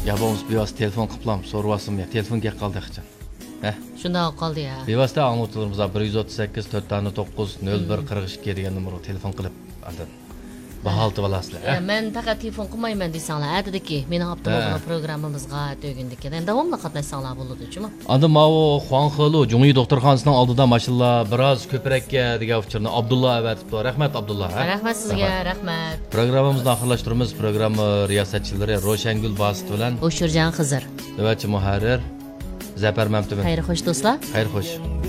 Ya bo'lmasa bevosita telefon qilib so'rayapsam, telefon kelib qoldi qichon. Shunday qoldi ya. Bevosita anglatılırımız 138 409 01 42 degan nomerga telefon qilib aldan. Bahaltı valaslar. Men faqat telefon qilmayman desanglar, aytdiki, meni haftalovga programmamizga tөгündük. Endi davomli qatnashsanglar bo'ladi-chimi? Anda mavo Xuanxelu Jungi doktorxonasining oldida mashalla biroz ko'prakka degan uchurni Abdulla avatibdi. Rahmat Abdulla. Rahmat sizga, rahmat. Programmamizni oxirlashtiramiz. Programma riyosatchilari Roshangul Basit bilan O'shurjan Xizr. Navbatchi muharrir Zafar Mamtumin. Xayr xo'sh do'stlar. Xayr xo'sh.